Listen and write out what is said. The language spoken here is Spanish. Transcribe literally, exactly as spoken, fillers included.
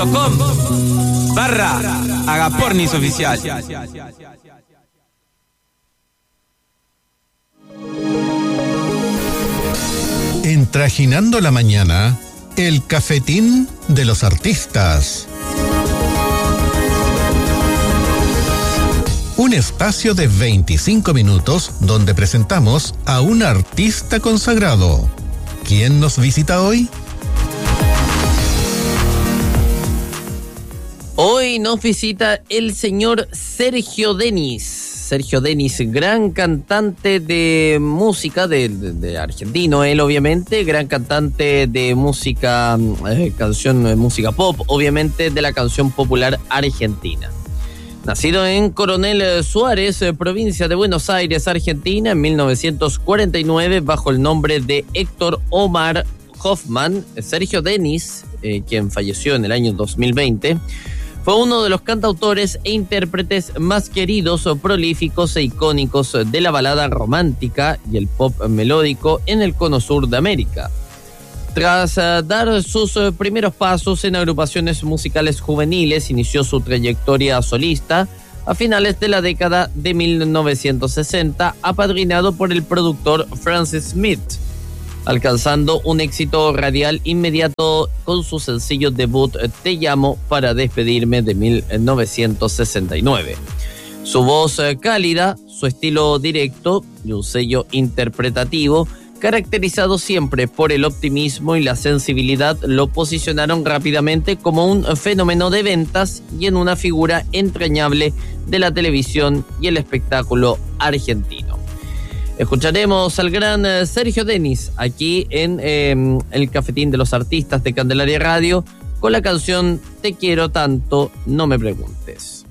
com barra Agapornis oficial. En Trajinando la Mañana, el cafetín de los artistas. Un espacio de veinticinco minutos donde presentamos a un artista consagrado. ¿Quién nos visita hoy? Hoy nos visita el señor Sergio Denis. Sergio Denis, gran cantante de música, de, de, de argentino él obviamente, gran cantante de música, eh, canción, música pop, obviamente de la canción popular argentina. Nacido en Coronel Suárez, provincia de Buenos Aires, Argentina, en mil novecientos cuarenta y nueve, bajo el nombre de Héctor Omar Hoffman, Sergio Denis, eh, quien falleció en el año dos mil veinte, fue uno de los cantautores e intérpretes más queridos, prolíficos e icónicos de la balada romántica y el pop melódico en el cono sur de América. Tras uh, dar sus uh, primeros pasos en agrupaciones musicales juveniles, inició su trayectoria solista a finales de la década de mil novecientos sesenta, apadrinado por el productor Francis Smith, alcanzando un éxito radial inmediato con su sencillo debut Te llamo para despedirme de mil novecientos sesenta y nueve. Su voz uh, cálida, su estilo directo y un sello interpretativo caracterizado siempre por el optimismo y la sensibilidad, lo posicionaron rápidamente como un fenómeno de ventas y en una figura entrañable de la televisión y el espectáculo argentino. Escucharemos al gran Sergio Denis aquí en eh, el Cafetín de los Artistas de Candelaria Radio con la canción Te quiero tanto, no me preguntes.